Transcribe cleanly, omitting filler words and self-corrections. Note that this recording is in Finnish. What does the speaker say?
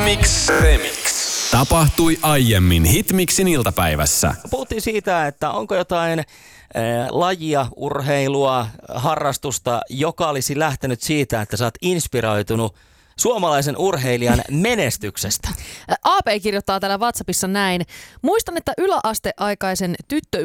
Hitmix Remix. Tapahtui aiemmin Hitmixin iltapäivässä. Puhuttiin siitä, että onko jotain lajia, urheilua, harrastusta, joka olisi lähtenyt siitä, että sä oot inspiroitunut suomalaisen urheilijan menestyksestä. AP kirjoittaa täällä WhatsAppissa näin. Muistan, että yläasteaikaisen